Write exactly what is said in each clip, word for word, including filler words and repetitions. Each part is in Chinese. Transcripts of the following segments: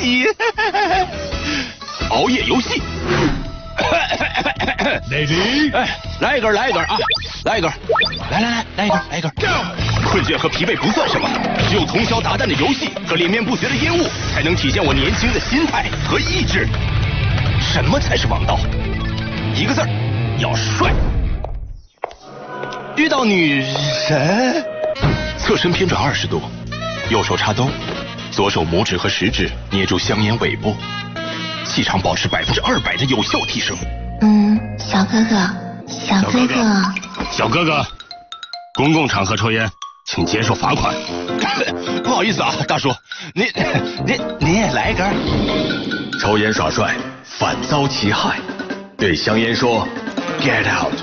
戏。 熬夜游戏。 Lady， 哎，来一根，来一根啊，来一根，来来来，来一根，来一根。困倦和疲惫不算什么，只有通宵达旦的游戏和连绵不绝的烟雾，才能体现我年轻的心态和意志。什么才是王道？一个字儿，要帅。遇到女神，侧身偏转二十度，右手插兜，左手拇指和食指捏住香烟尾部，气场保持百分之二百的有效提升。 嗯，小哥哥，小哥哥， 小哥哥，公共场合抽烟，请接受罚款。不好意思啊，大叔，您您您也来一根。抽烟耍帅，反遭其害。对香烟说 ，Get out。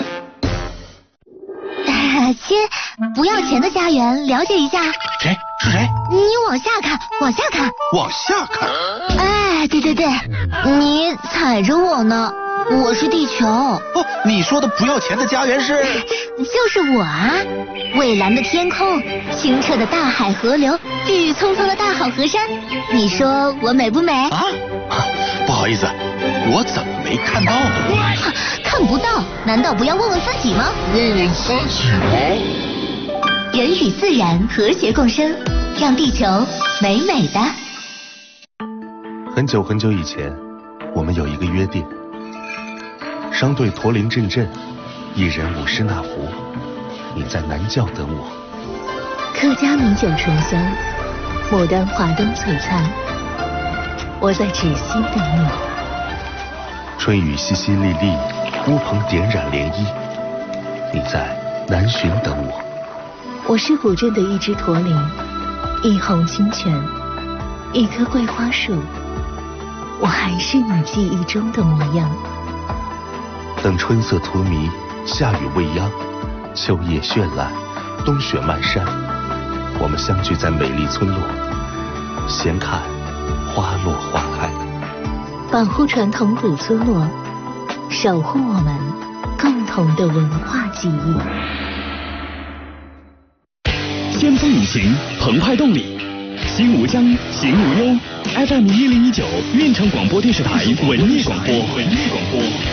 亲，不要钱的家园，了解一下。 谁？是谁？ 你往下看，往下看， 往下看。 哎，对对对，你踩着我呢。我是地球。 哦，你说的不要钱的家园是？ 就是我啊！蔚蓝的天空，清澈的大海河流，郁郁葱葱的大好河山，你说我美不美？ 啊？不好意思，我怎么没看到呢？ 看不到，难道不要问问自己吗？ 问问自己吗？ 人与自然和谐共生，让地球美美的。 很久很久以前，我们有一个约定。商队驼铃阵阵，一人舞狮那福，你在南教等我。 客家米酒醇香，牡丹华灯璀璨，我在芷溪等你。 春雨淅淅沥沥，乌篷点染涟漪，你在南浔等我。 我是古镇的一只驼铃，一泓清泉，一棵桂花树，我还是你记忆中的模样。 等春色荼蘼，夏雨未央，秋叶绚烂，冬雪漫山，我们相聚在美丽村落，闲看花落花开。 保护传统古村落，守护我们共同的文化记忆。 先锋引擎，澎湃动力，心无疆，行无忧。F M 一零一九，运城广播电视台文艺广播，文艺广播。